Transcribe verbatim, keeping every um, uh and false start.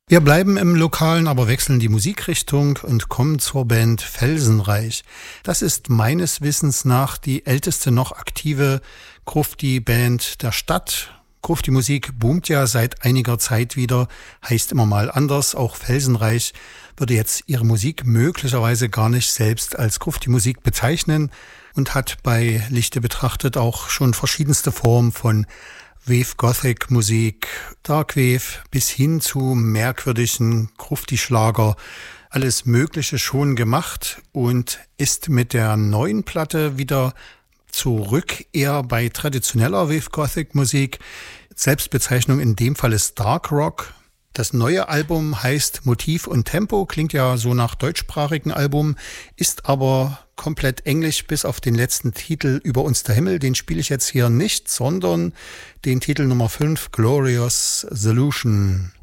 Wir bleiben im Lokalen, aber wechseln die Musikrichtung und kommen zur Band Felsenreich. Das ist meines Wissens nach die älteste noch aktive Grufti-Band der Stadt. Grufti-Musik boomt ja seit einiger Zeit wieder, heißt immer mal anders. Auch Felsenreich würde jetzt ihre Musik möglicherweise gar nicht selbst als Grufti-Musik bezeichnen und hat bei Lichte betrachtet auch schon verschiedenste Formen von Wave Gothic Musik, Dark Wave bis hin zu merkwürdigen Grufti-Schlager, alles Mögliche schon gemacht und ist mit der neuen Platte wieder zurück, eher bei traditioneller Wave Gothic Musik. Selbstbezeichnung in dem Fall ist Dark Rock. Das neue Album heißt Motiv und Tempo, klingt ja so nach deutschsprachigen Album, ist aber komplett englisch bis auf den letzten Titel Über uns der Himmel. Den spiele ich jetzt hier nicht, sondern den Titel Nummer fünf, Glorious Solution.